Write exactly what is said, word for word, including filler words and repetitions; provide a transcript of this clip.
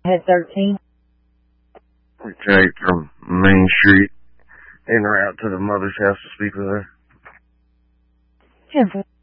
Head thirteen. We take from Main Street en route to the mother's house to speak with her. ten